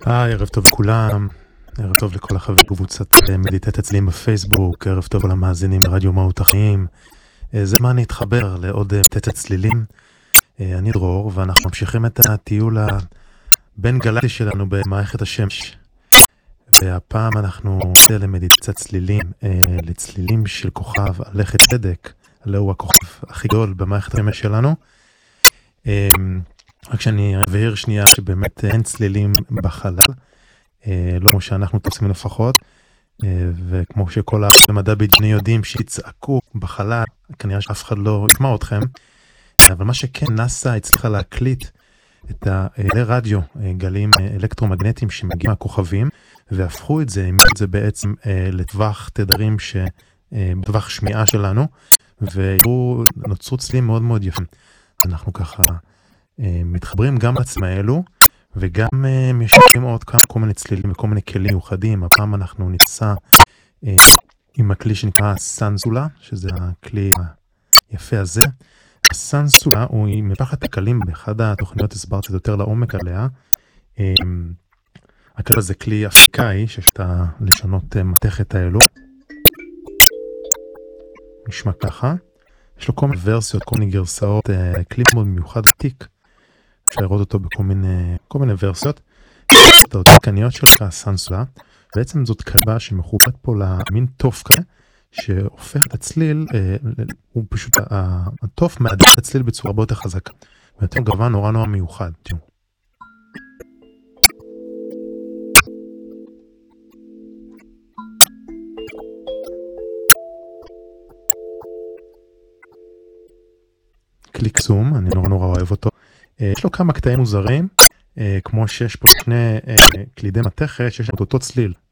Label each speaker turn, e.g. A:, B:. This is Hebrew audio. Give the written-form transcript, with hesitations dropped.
A: ערב טוב לכולם, ערב טוב לכל החברים בקבוצת מדיטת הצלילים בפייסבוק, ערב טוב למאזינים ברדיו מהות החיים. זה מה נתחבר לעוד מדיטת הצלילים. אני דרור, ואנחנו ממשיכים את הטיול הבין גלקטי שלנו במערכת השמש. והפעם אנחנו נצא למדיטת הצלילים, לצלילים של כוכב הלכת צדק, הוא הכוכב הכי גדול במערכת השמש שלנו. רק שאני אבהיר שנייה שבאמת אין צלילים בחלל, לא כמו שאנחנו תופסים לפחות, וכמו שכל המדע בדיוני יודעים שיצעקו בחלל, כנראה שאף אחד לא ישמע אתכם, אבל מה שכן, נאסא הצליחה להקליט את הרדיו, גלים אלקטרומגנטיים שמגיעים מהכוכבים, והפכו את זה בעצם לטווח תדרים בטווח שמיעה שלנו, ונוצרו צלילים מאוד מאוד יפים. אנחנו ככה מתחברים גם לעצמם האלו, וגם משתמשים עוד כל מיני צלילים וכל מיני כלים מיוחדים. הפעם אנחנו ניסע עם הכלי שנקרא סנסולה, שזה הכלי היפה הזה. הסנסולה הוא מפחת הכלים, באחד התוכניות הסברתי יותר לעומק עליה. הכלי הזה כלי אפריקאי, שיש את הלשונות מתכת האלו. נשמע ככה. יש לו כל מיני ורסיות, כל מיני גרסאות, כלי מאוד מיוחד עתיק. אפשר לראות אותו בכל מיני ורסיות. את האותקניות של הסנסולה, בעצם זאת כלבה שמחוברת פה למין תוף כזה, שהופך את הצליל, הוא פשוט, התוף מעדף את הצליל בצורה הרבה יותר חזקה. ואתם גוון נורא מיוחד, תראו. כלי קסום, אני נורא אוהב אותו. יש לו כמה קטעים מוזרים, כמו שיש פה שני כלידי מתכת, שיש לנו אותו צליל.